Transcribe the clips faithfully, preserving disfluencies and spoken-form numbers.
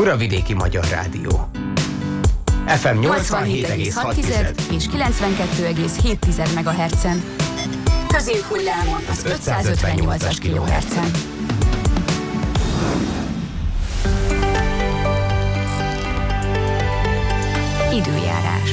Muravidéki Magyar Rádió. ef em nyolcvanhét egész hat és kilencvenkettő egész hét megahertzen. Középhullámon az ötszázötvennyolcas kilohertzen. Időjárás.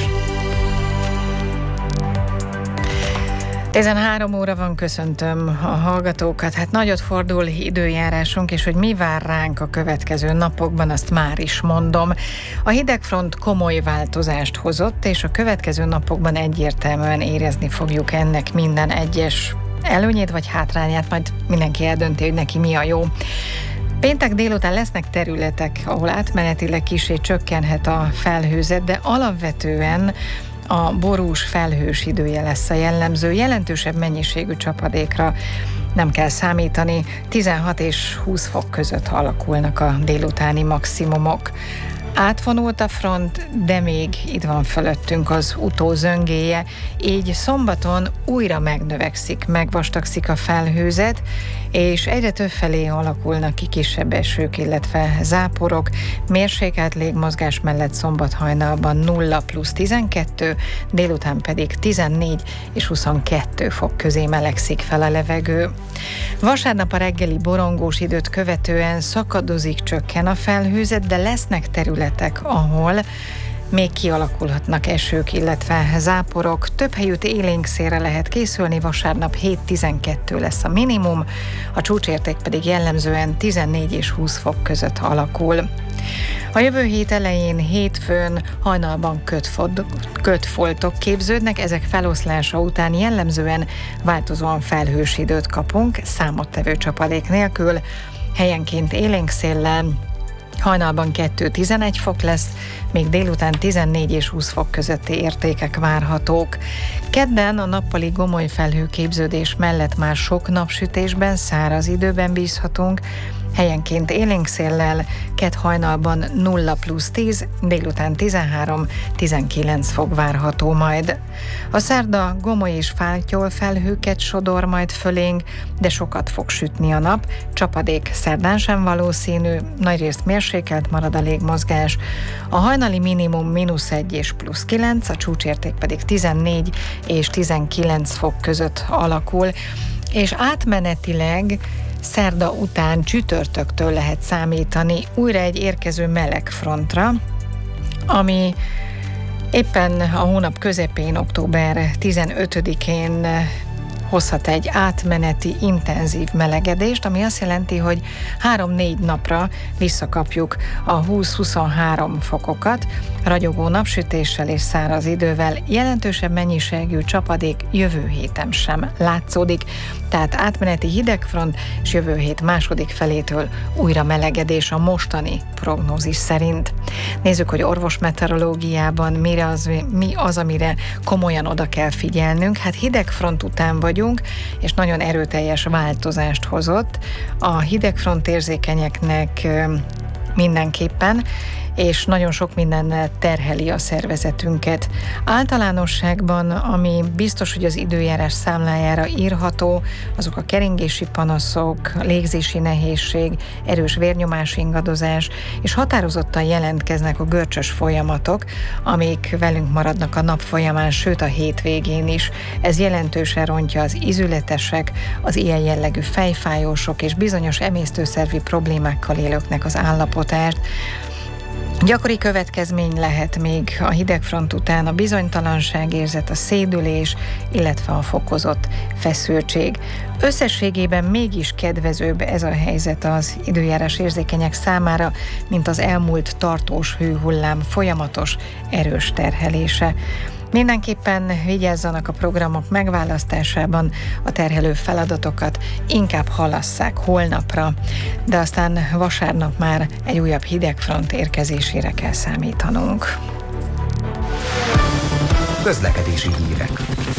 tizenhárom óra van, köszöntöm a hallgatókat. Hát nagyot fordul időjárásunk, és hogy mi vár ránk a következő napokban, azt már is mondom. A hidegfront komoly változást hozott, és a következő napokban egyértelműen érezni fogjuk ennek minden egyes előnyét vagy hátrányát, majd mindenki eldönti, hogy neki mi a jó. Péntek délután lesznek területek, ahol átmenetileg kissé csökkenhet a felhőzet, de alapvetően a borús, felhős idője lesz a jellemző. Jelentősebb mennyiségű csapadékra nem kell számítani, tizenhat és húsz fok között alakulnak a délutáni maximumok. Átvonult a front, de még itt van fölöttünk az utózöngéje, így szombaton újra megnövekszik, megvastagszik a felhőzet, és egyre több felé alakulnak ki kisebb esők, illetve záporok. Mérsékelt légmozgás mellett szombat hajnalban nulla plusz tizenkettő, délután pedig tizennégy és huszonkettő fok közé melegszik fel a levegő. Vasárnap a reggeli borongós időt követően szakadozik, csökken a felhőzet, de lesznek területek, ahol még kialakulhatnak esők, illetve záporok. Több helyütt élénk szélre lehet készülni, vasárnap hét tizenkettő lesz a minimum, a csúcsérték pedig jellemzően tizennégy és húsz fok között alakul. A jövő hét elején hétfőn hajnalban kötfoltok képződnek, ezek feloszlása után jellemzően változóan felhős időt kapunk, számottevő csapadék nélkül, helyenként élénk széllel. Hajnalban kettő tizenegy fok lesz, még délután tizennégy és húsz fok közötti értékek várhatók. Kedden a nappali gomoly felhőképződés mellett már sok napsütésben, száraz időben bízhatunk, helyenként élénk széllel, kedd hajnalban nulla plusz tíz, délután tizenhárom tizenkilenc fok várható majd. A szerda gomoly és fátyol felhőket sodor majd fölénk, de sokat fog sütni a nap, csapadék szerdán sem valószínű, nagyrészt mérsékelt marad a légmozgás. A hajnali minimum mínusz egy és plusz kilenc, a csúcsérték pedig tizennégy és tizenkilenc fok között alakul, és átmenetileg szerda után csütörtöktől lehet számítani újra egy érkező meleg frontra, ami éppen a hónap közepén, október tizenötödikén hozhat egy átmeneti, intenzív melegedést, ami azt jelenti, hogy három-négy napra visszakapjuk a húsz-huszonhárom fokokat, ragyogó napsütéssel és száraz idővel. Jelentősebb mennyiségű csapadék jövő héten sem látszódik, tehát átmeneti hidegfront, és jövő hét második felétől újra melegedés a mostani prognózis szerint. Nézzük, hogy orvosmeteorológiában mire az, mi az, amire komolyan oda kell figyelnünk. Hát hidegfront után vagyunk, és nagyon erőteljes változást hozott. A hidegfront érzékenyeknek mindenképpen, és nagyon sok mindennel terheli a szervezetünket. Általánosságban, ami biztos, hogy az időjárás számlájára írható, azok a keringési panaszok, légzési nehézség, erős vérnyomás ingadozás, és határozottan jelentkeznek a görcsös folyamatok, amik velünk maradnak a nap folyamán, sőt a hétvégén is. Ez jelentősen rontja az ízületesek, az ilyen jellegű fejfájósok és bizonyos emésztőszervi problémákkal élőknek az állapotát. Gyakori következmény lehet még a hidegfront után a bizonytalanságérzet, a szédülés, illetve a fokozott feszültség. Összességében mégis kedvezőbb ez a helyzet az időjárás érzékenyek számára, mint az elmúlt tartós hőhullám folyamatos, erős terhelése. Mindenképpen vigyázzanak a programok megválasztásában, a terhelő feladatokat inkább halasszák holnapra, de aztán vasárnap már egy újabb hidegfront érkezésére kell számítanunk. Közlekedési hírek.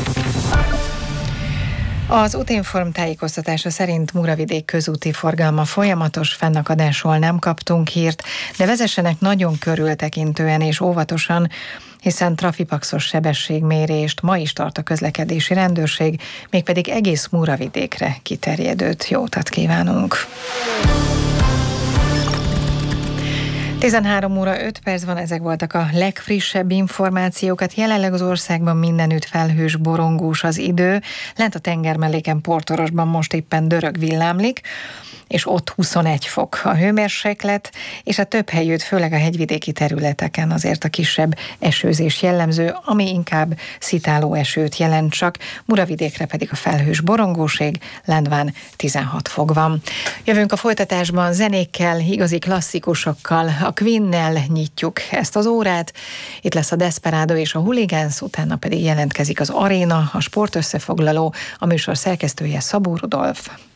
Az Utinform tájékoztatása szerint Muravidék közúti forgalma folyamatos, fennakadásról nem kaptunk hírt, de vezessenek nagyon körültekintően és óvatosan, hiszen trafipaxos sebességmérést ma is tart a közlekedési rendőrség, mégpedig egész Muravidékre kiterjedőt. Jó utat kívánunk! tizenhárom óra öt perc van, ezek voltak a legfrissebb információkat. Jelenleg az országban mindenütt felhős, borongós az idő. Lent a tengermelléken Portorosban most éppen dörög villámlik, és ott huszonegy fok a hőmérséklet, és a több helyütt, főleg a hegyvidéki területeken azért a kisebb esőzés jellemző, ami inkább szitáló esőt jelent csak, Muravidékre pedig a felhős borongóség, lendván tizenhat fok van. Jövünk a folytatásban zenékkel, igazi klasszikusokkal, a Queen-nel nyitjuk ezt az órát. Itt lesz a Desperado és a Hooligans, utána pedig jelentkezik az Aréna, a sportösszefoglaló, a műsor szerkesztője Szabó Rudolf.